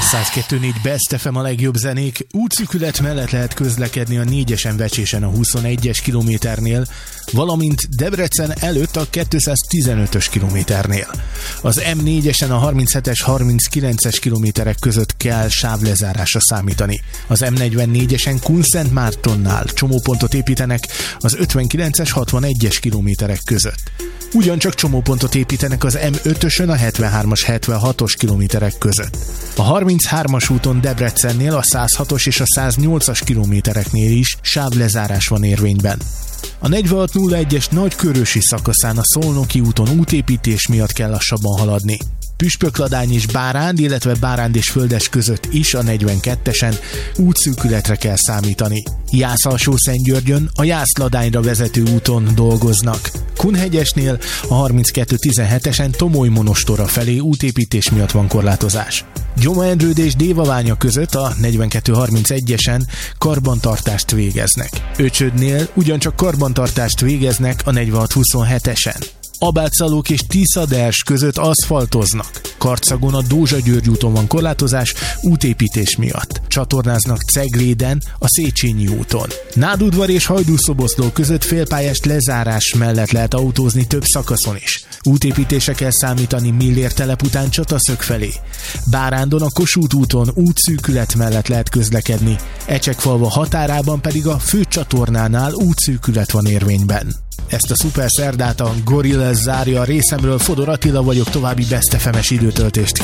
102.4 Best FM a legjobb zenék. Útszűkület mellett lehet közlekedni a 4-esen Vecsésen a 21-es kilométernél, valamint Debrecen előtt a 215-ös kilométernél. Az M4-esen a 37-es, 39-es kilométerek között kell sávlezárásra számítani. Az M44-esen Kunszentmártonnál csomópontot építenek az 59-es, 61-es kilométerek között. Ugyancsak csomópontot építenek az M5-ösön a 73-as, 76-os kilométerek között. A 33-as úton Debrecennél a 106-os és a 108-as kilométereknél is sávlezárás van érvényben. A 4601-es nagykörösi szakaszán a Szolnoki úton útépítés miatt kell lassabban haladni. Püspökladány és Báránd, illetve Báránd és Földes között is a 42-esen útszűkületre kell számítani. Jász-Alsó-Szentgyörgyön a Jász-Ladányra vezető úton dolgoznak. Kunhegyesnél a 32-17-esen Tomoly-Monostorra felé útépítés miatt van korlátozás. Gyoma-Endrőd és Dévaványa között a 42-31-esen karbantartást végeznek. Öcsödnél ugyancsak karbantartást végeznek a 46-27-esen. Abátszalók és Tiszaders között aszfaltoznak. Karcagon a Dózsa-György úton van korlátozás útépítés miatt. Csatornáznak Cegléden a Széchenyi úton. Nádudvar és Hajdúszoboszló között félpályás lezárás mellett lehet autózni több szakaszon is. Útépítésre kell számítani Millér telep után Csataszög felé. Bárándon a Kossuth úton útszűkület mellett lehet közlekedni. Ecsekfalva határában pedig a főcsatornánál útszűkület van érvényben. Ezt a szuper szerdát a Gorillaz zárja, a részemről Fodor Attila vagyok, további Best FM-es időtöltést